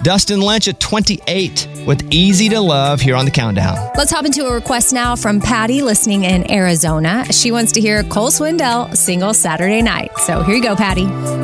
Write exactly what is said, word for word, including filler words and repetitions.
Dustin Lynch at twenty-eight with Easy to Love here on the Countdown. Let's hop into a request now from Patty listening in Arizona. She wants to hear Cole Swindell single Saturday Night. So here you go, Patty.